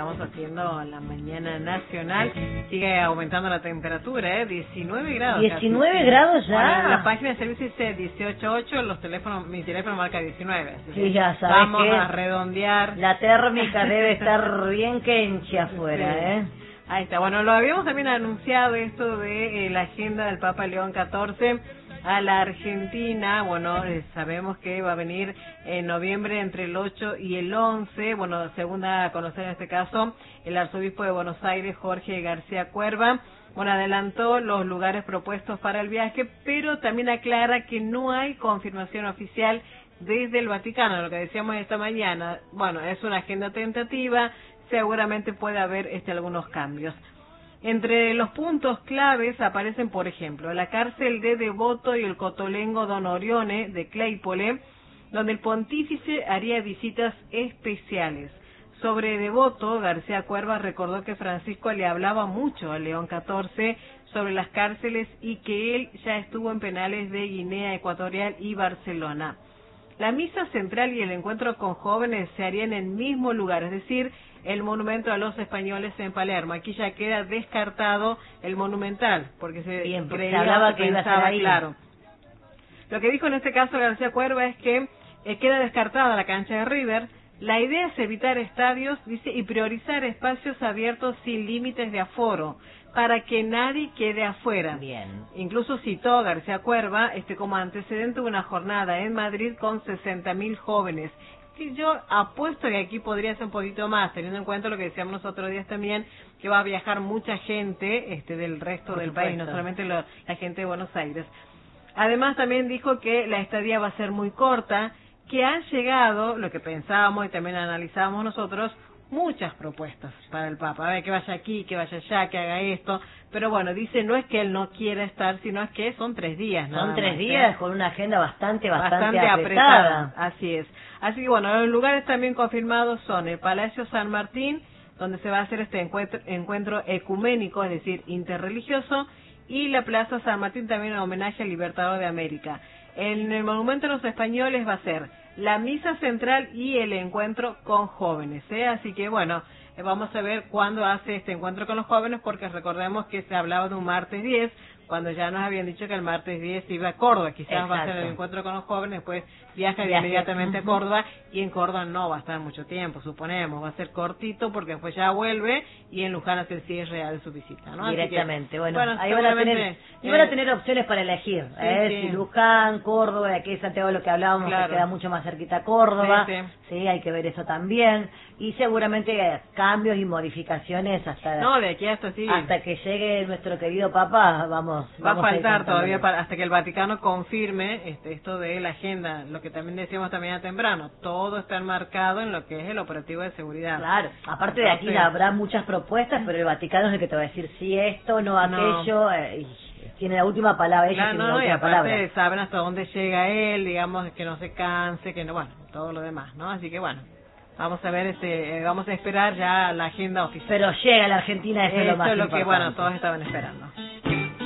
estamos haciendo la mañana nacional. Sigue aumentando la temperatura, 19 grados. 19 casi. grados ya. Bueno, la página de servicio dice 18.8, los teléfonos, mi teléfono marca 19. Sí, ya sabes. Vamos que a redondear. la térmica debe estar bien quenche afuera, Sí. Ahí está. Bueno, lo habíamos también anunciado esto de la agenda del Papa León XIV a la Argentina. Bueno, sabemos que va a venir en noviembre entre el 8 y el 11. Bueno, según da a conocer en este caso el arzobispo de Buenos Aires, Jorge García Cuerva. Bueno, adelantó los lugares propuestos para el viaje, pero también aclara que no hay confirmación oficial desde el Vaticano, lo que decíamos esta mañana. Bueno, es una agenda tentativa, seguramente puede haber algunos cambios. Entre los puntos claves aparecen, por ejemplo, la cárcel de Devoto y el Cotolengo Don Orione de Claypole, donde el pontífice haría visitas especiales. Sobre Devoto, García Cuerva recordó que Francisco le hablaba mucho a León XIV sobre las cárceles y que él ya estuvo en penales de Guinea Ecuatorial y Barcelona. La misa central y el encuentro con jóvenes se harían en el mismo lugar, es decir, el monumento a los españoles en Palermo. Aquí ya queda descartado el monumental, porque se hablaba que iba a ser ahí. Claro. Lo que dijo en este caso García Cuerva es que queda descartada la cancha de River. La idea es evitar estadios, dice, y priorizar espacios abiertos sin límites de aforo, para que nadie quede afuera. Bien. Incluso citó García Cuerva como antecedente una jornada en Madrid con 60.000 jóvenes. Sí, yo apuesto que aquí podría ser un poquito más, teniendo en cuenta lo que decíamos los otros días también, que va a viajar mucha gente del resto del país, no solamente la gente de Buenos Aires. Además también dijo que la estadía va a ser muy corta, que han llegado, lo que pensábamos y también analizábamos nosotros, muchas propuestas para el Papa. A ver, que vaya aquí, que vaya allá, que haga esto. Pero bueno, dice, no es que él no quiera estar, sino es que son 3 días. Son 3 días con una agenda bastante apretada. Así es. Así que bueno, los lugares también confirmados son el Palacio San Martín, donde se va a hacer este encuentro ecuménico, es decir, interreligioso, y la Plaza San Martín también en homenaje al Libertador de América. En el Monumento a los Españoles va a ser la misa central y el encuentro con jóvenes, Así que bueno, vamos a ver cuándo hace este encuentro con los jóvenes, porque recordemos que se hablaba de un martes 10, cuando ya nos habían dicho que el martes 10 iba a Córdoba, quizás va a ser el encuentro con los jóvenes, después viaja inmediatamente a Córdoba, y en Córdoba no va a estar mucho tiempo, suponemos, va a ser cortito, porque después ya vuelve, y en Luján hace el cierre de su visita, ¿no? Directamente, que, bueno, ahí van a tener opciones para elegir, si Luján, Córdoba, de aquí de Santiago, lo que hablábamos, que queda mucho más cerquita a Córdoba, sí, hay que ver eso también, y seguramente cambios y modificaciones hasta de aquí hasta que llegue nuestro querido Papa. Va a faltar todavía hasta que el Vaticano confirme esto de la agenda, lo que también decíamos también temprano, todo está enmarcado en lo que es el operativo de seguridad. Claro, aparte de aquí habrá muchas propuestas, pero el Vaticano es el que te va a decir si esto, no aquello, y tiene la última palabra, ellos tienen la última palabra. Saben hasta dónde llega él, digamos, que no se canse, que no, bueno, todo lo demás, ¿no? Así que bueno, vamos a ver, vamos a esperar ya la agenda oficial. Pero llega a la Argentina, eso es lo más importante. Bueno, todos estaban esperando.